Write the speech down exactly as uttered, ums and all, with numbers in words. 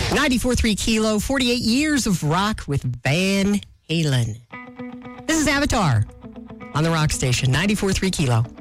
ninety-four point three Kilo, forty-eight years of rock with Van Halen. This is Avatar on the Rock Station, ninety-four point three Kilo.